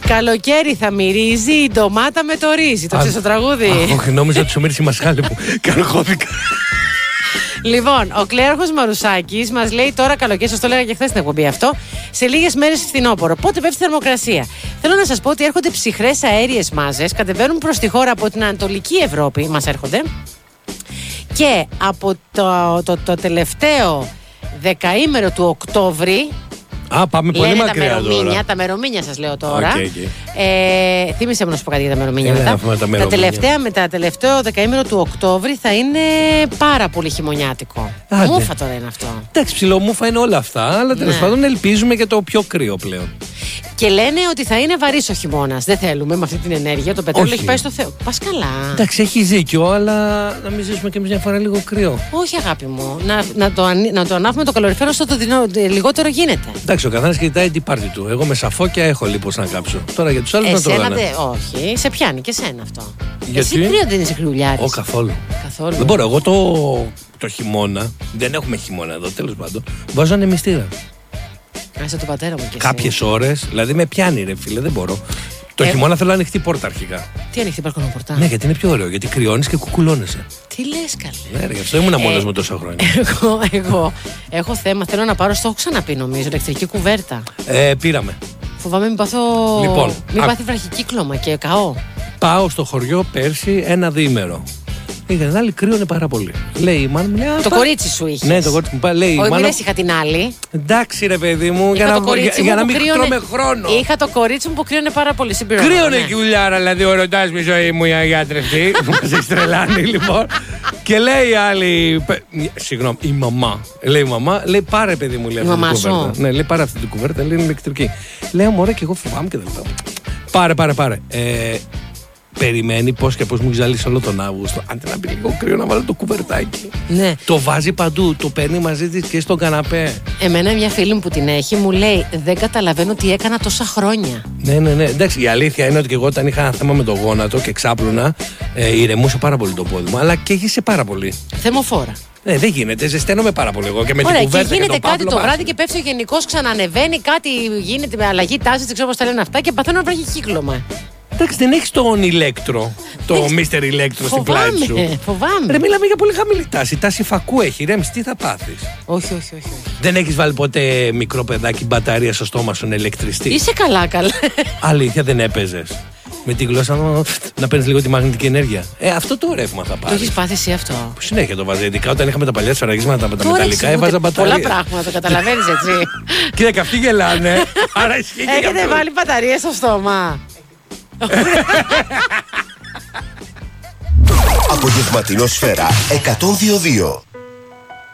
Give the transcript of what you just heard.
Καλοκαίρι θα μυρίζει η ντομάτα με το ρύζι. Το ξέρεις το τραγούδι? Όχι, νόμιζα ότι σου μύρισε η μασχάλη μου. Καρχώθηκα. Λοιπόν, ο Κλέαρχος Μαρουσάκης μας λέει τώρα καλοκαίρι, σας το λέγα και χθες στην εκπομπή αυτό, σε λίγες μέρες φθινόπωρο. Πότε πέφτει η θερμοκρασία? Θέλω να σας πω ότι έρχονται ψυχρές αέριες μάζες, κατεβαίνουν προς τη χώρα από την Ανατολική Ευρώπη, μας έρχονται. Και από το τελευταίο δεκαήμερο του Οκτώβρη. Πάμε πολύ μακριά τώρα. Τα μερομήνια σας λέω τώρα. Okay. Θύμισε μου να σου πω κάτι για τα μερομήνια μετά. Τα τελευταίο δεκαήμερο του Οκτώβρη θα είναι πάρα πολύ χειμωνιάτικο. Μούφα τώρα είναι αυτό. Εντάξει, ψιλομούφα είναι όλα αυτά, αλλά τέλος πάντων ελπίζουμε για το πιο κρύο πλέον. Και λένε ότι θα είναι βαρύς ο χειμώνας. Δεν θέλουμε με αυτή την ενέργεια. Το πετρέλαιο έχει πάει στο Θεό. Πας καλά. Εντάξει, έχει δίκιο, αλλά να μην ζήσουμε και εμείς μια φορά λίγο κρύο. Όχι, αγάπη μου. Να το ανάβουμε το καλοριφέρο όσο το λιγότερο γίνεται. Εντάξει, ο καθένας κοιτάει την πάρτι του. Εγώ με σαφόκια έχω λίπος να κάψω. Τώρα για τους άλλους να το κάνω. Όχι, σε πιάνει και σένα αυτό. Γιατί? Εσύ κρύο δεν είσαι κρυουλιάρης. Καθόλου. Δεν μπορώ. Εγώ το χειμώνα, δεν έχουμε χειμώνα εδώ, τέλος πάντων, βάζω ανεμιστήρα. Άσε το πατέρα μου και εσύ. Κάποιες ώρες, δηλαδή με πιάνει ρε φίλε, δεν μπορώ. Το χειμώνα θέλω ανοιχτή πόρτα αρχικά. Τι ανοιχτή μπαλκονοπορτά? Ναι, γιατί είναι πιο ωραίο, γιατί κρυώνεις και κουκουλώνεσαι. Τι λες καλέ? Ναι, γι' αυτό ήμουν μόνος μου τόσα χρόνια. Εγώ έχω θέμα, θέλω να πάρω, στο έχω ξαναπεί νομίζω, ηλεκτρική κουβέρτα. Πήραμε. Φοβάμαι μην πάθω. Λοιπόν, μην πάθει βραχικύκλωμα και καώ. Πάω στο χωριό πέρσι ένα διήμερο. Η άλλη κρύωνε πάρα πολύ. Λέει η μάνα μου. Το κορίτσι σου είχε. Ναι, το κορίτσι μου λέει. Όχι, μην είχα την άλλη. Εντάξει, ρε παιδί μου, για να μην τρώμε χρόνο. Είχα το κορίτσι μου που κρύωνε πάρα πολύ. Κρύωνε και ουλιάρα, δηλαδή ο ερωτάς mi ζωή μου για γιατρευτή. Μας έχει τρελάνει λοιπόν. Και λέει η άλλη. Συγγνώμη, η μαμά. Λέει η μαμά, λέει πάρε παιδί μου, λέει αυτή την κουβέρτα. Ναι, λέει πάρε αυτή την κουβέρτα, λέει είναι ηλεκτρική. Λέω μωρέ και εγώ φοβάμαι και δεν λέω. Πάρε. Περιμένει πώς και πώς μου ξαλίσει όλο τον Αύγουστο. Αν δεν πει λίγο κρύο να βάλω το κουβερτάκι. Ναι. Το βάζει παντού, το παίρνει μαζί της και στον καναπέ. Εμένα μια φίλη μου που την έχει μου λέει δεν καταλαβαίνω τι έκανα τόσα χρόνια. Ναι. Εντάξει, η αλήθεια είναι ότι και εγώ όταν είχα ένα θέμα με το γόνατο και ξάπλωνα, ηρεμούσε πάρα πολύ το πόδι μου, αλλά καίγησε πάρα πολύ. Θερμοφόρα. Ναι, δεν γίνεται. Ζεσταίνομαι πάρα πολύ εγώ και με ωραία, την κουβέρτα. Και γίνεται και κάτι το βράδυ και πέφτει ο γενικός, ξανανεβαίνει, κάτι γίνεται με αλλαγή τάση, δεν ξέρω πώς τα λένε αυτά και παθαίνω να βραχικύκλωμα. Εντάξει, δεν έχεις τον ηλέκτρο, το Mr. Ηλέκτρο στην πλάτη σου. Φοβάμαι. Ρε, μιλάμε για πολύ χαμηλή τάση. Η τάση φακού έχει, ρέμς, τι θα πάθεις? Όχι. Δεν έχεις βάλει ποτέ μικρό παιδάκι μπαταρία στο στόμα σου να ηλεκτριστεί? Είσαι καλά. Αλήθεια, δεν έπαιζες? Με τη γλώσσα να παίρνεις λίγο τη μαγνητική ενέργεια. Αυτό το ρεύμα θα πάρεις. Το έχεις πάθει εσύ αυτό? Που συνέχεια το βάζα. Ειδικά όταν είχαμε τα παλιά σφραγίσματα με τα μεταλλικά, έβαζα μπαταρία. Πολλά πράγματα, το καταλαβαίνεις έτσι. Κοίτα, και αυτοί γελάνε. Άρα ισχύει και αυτό. Έχετε βάλει μπαταρία στο στόμα? Απογευματινό Σφαίρα 102.2.